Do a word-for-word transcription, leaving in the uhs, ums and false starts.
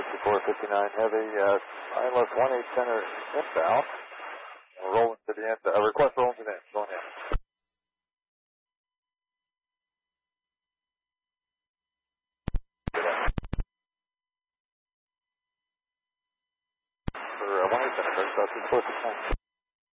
sixty-four fifty-nine Heavy, uh, I L S one eight center inbound. We're rolling to the end. Uh, request rolling to the end. Going in. For uh, one eight center, start sixty-four fifty-nine.